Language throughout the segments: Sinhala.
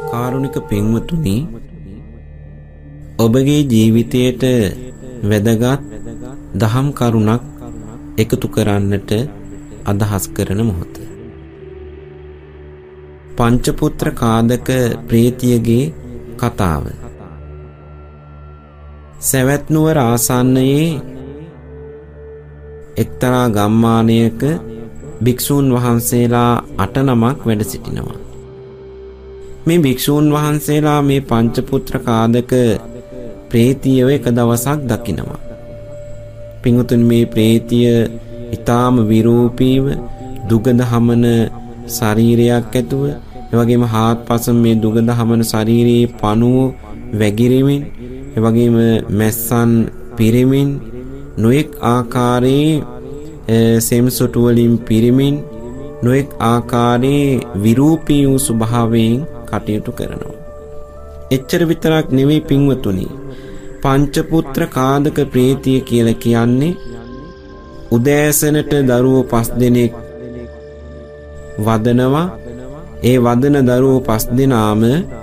කාරුණික පින්වතුනි, ඔබගේ ජීවිතයට වැදගත් දහම් කරුණක් එකතු කරන්නට අදහස් කරන මොහොත. පංචපුත්‍ර කාදක ප්‍රේතියගේ කතාව. සවැත් නුවර ආසන්නයේ එක්තරා ගම්මානයක භික්ෂූන් වහන්සේලා 8 නමක් වැඩ සිටිනවා. මේ භික්ෂූන් වහන්සේලා මේ පංචපුත්‍ර කාදක ප්‍රේතියව එක දවසක් දකිනවා. පින්වතුනි, මේ ප්‍රේතිය ඊටාම විරූපීව දුගඳ හමන ශරීරයක් ඇතුව, එවැගේම හාත්පස මේ දුගඳ හමන ශරීරයේ පණුව වැగిරෙමින්, එවැගේම මැස්සන් පිරෙමින්, නොඑක් ආකාරයේ සෙම්සොටු වලින් පිරෙමින්, නොඑක් ආකාරයේ විරූපී වූ ස්වභාවයෙන් කටයුතු කරනවා. එච්චර විතරක් නෙවෙයි පින්වතුනි, පංචපුත්‍ර කාදක ප්‍රේතිය කියලා කියන්නේ උදෑසනට දරුවෝ 5 දෙනෙක් වදනවා. ඒ වදන දරුවෝ 5 දෙනාම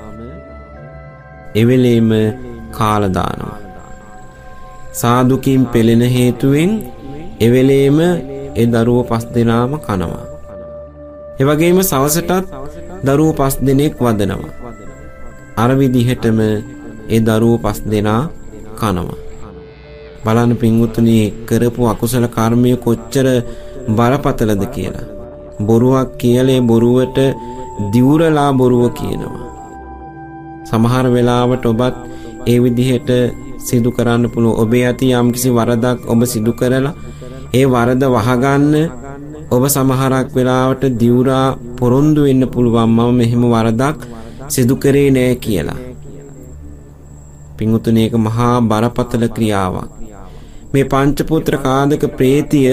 එවෙලෙම කාලා දානවා. සාදුකින් පෙළෙන හේතුවෙන් එවෙලෙම ඒ දරුවෝ 5 දෙනාම කනවා. ඒ වගේම සවසටත් දරුවෝ 5 දෙනෙක් වදනවා. අර විදිහටම ඒ දරුවෝ 5 දෙනා කනවා. බලන්න පින්වතුනි, කරපු අකුසල කර්මය කොච්චර බරපතලද කියලා. බොරුවක් කියලා බොරුවට දිවුරලා බොරුව කියනවා. සමහර වෙලාවට ඔබත් ඒ විදිහට සිදු කරන්න පුළුවන්. ඔබේ ඇති යම්කිසි වරදක් ඔබ සිදු කරලා ඒ වරද වහගන්න ඔබ සමහරක් වෙලාවට දිවුරා පොරොන්දු වෙන්න පුළුවන්, මම මෙහෙම වරදක් සිදු කරේ නෑ කියලා. පින්වතුනි, ඒක මහා බරපතල ක්‍රියාවක්. මේ පංචපුත්‍ර කාදක ප්‍රේතිය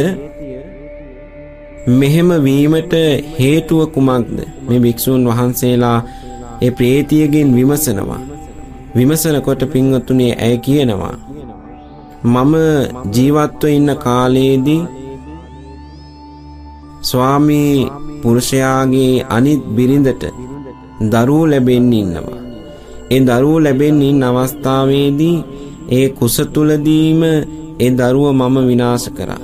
මෙහෙම වීමට හේතුව කුමක්ද? මේ භික්ෂූන් වහන්සේලා ඒ ප්‍රේතියගෙන් විමසනවා. විමසනකොට පින්වතුනි, ඇය කියනවා, මම ජීවත්ව ඉන්න කාලයේදී ස්වාමී පුරුෂයාගේ අනිත් බිරිඳට දරුවෝ ලැබෙන්න ඉන්නවා. ඒ දරුවෝ ලැබෙන්න ඉන්න අවස්ථාවේදී ඒ කුස තුලදීම ඒ දරුව මම විනාශ කරා.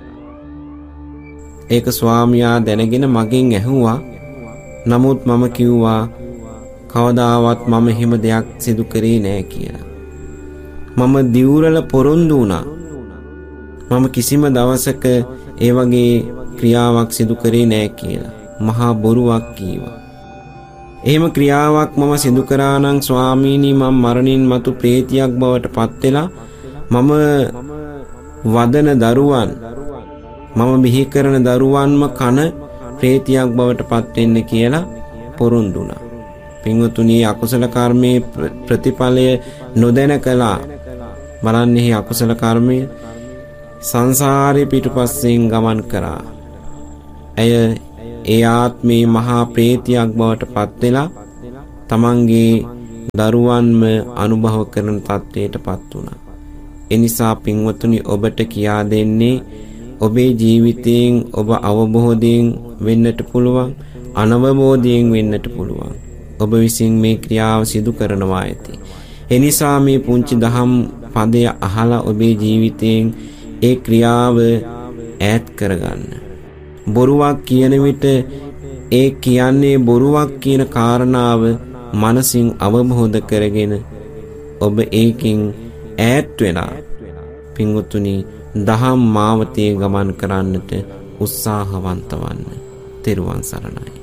ඒක ස්වාමියා දැනගෙන මගෙන් ඇහුවා. නමුත් මම කිව්වා කවදාවත් මම එහෙම දෙයක් සිදු කරේ නෑ කියලා. මම දිවුරල පොරොන්දු වුණා. මම කිසිම දවසක ඒ වගේ ක්‍රියාවක් සිදු කරේ නෑ කියලා. මහා බොරුවක් කීවා. එහෙම ක්‍රියාවක් මම සිදු කරා නම් ස්වාමීනි, මම මරණින් මතු ප්‍රේතියක් බවට පත් වෙලා මම වදන දරුවන්, මම බිහි කරන දරුවන්ම කන ප්‍රේතියක් බවට පත් වෙන්න කියලා පොරොන්දු වුණා. පින්වතුනි, අකුසල කර්මයේ ප්‍රතිඵලය නොදැන කළා. බලන්නේ අකුසල කර්මය සංසාරේ පිටුපස්සෙන් ගමන් කරා. ඇය ඒ ආත්මේ මහා ප්‍රේතියක් බවට පත් වෙලා තමන්ගේ දරුවන්ම අනුභව කරන තත්ත්වයට පත් වුණා. එනිසා පින්වතුනි, ඔබට කියා දෙන්නේ, ඔබේ ජීවිතයෙන් ඔබ අවබෝධයෙන් වෙන්නට පුළුවන්, අනවබෝධයෙන් වෙන්නට පුළුවන්. ඔබ විසින් මේ ක්‍රියාව සිදු කරනවා ඇති. එනිසා මේ පුංචි දහම් පදය අහලා ඔබේ ජීවිතයෙන් ඒ ක්‍රියාව ඈත් කරගන්න. බොරුවක් කියන විට ඒ කියන්නේ බොරුවක් කියන කාරණාව මනසින් අවබෝධ කරගෙන ඔබ ඒකින් ඈත් වෙලා පින්වතුනි, දහම් මාවතේ ගමන් කරන්නට උත්සාහවන්ත වන්න. තෙරුවන් සරණයි.